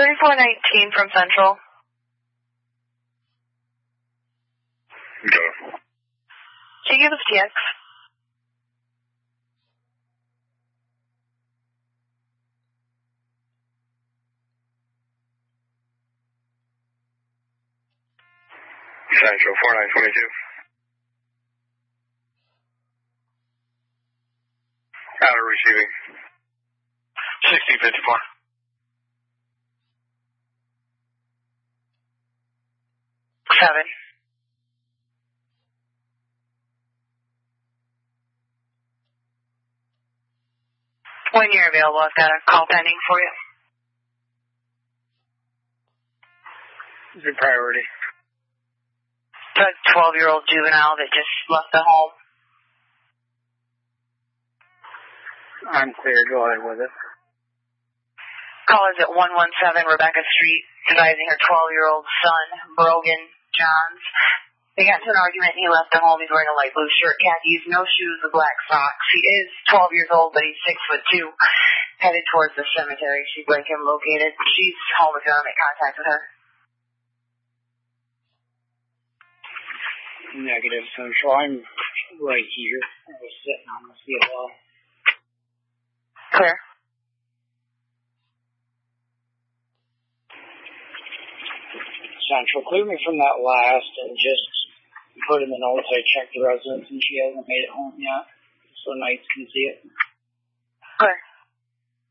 3419 from Central. Okay. Can you give us TX? Central 4922. Out of receiving. 1654. Seven. When you're available, I've got a call pending for you. Your priority. A 12-year-old juvenile that just left the home. I'm clear. Go ahead with it. Call is at 117 Rebecca Street, advising her 12-year-old son, Brogan Johns. They got into an argument and he left the home. He's wearing a light blue shirt, khakis, no shoes, with black socks. He is 12 years old, but he's 6'2", headed towards the cemetery. She'd like him located. She's home if you want to make contact with her. Negative, Central. I'm right here. I was sitting on the CLL. Clear. Central, clear me from that last and just put in the notes I checked the residence and she hasn't made it home yet, so Knights can see it.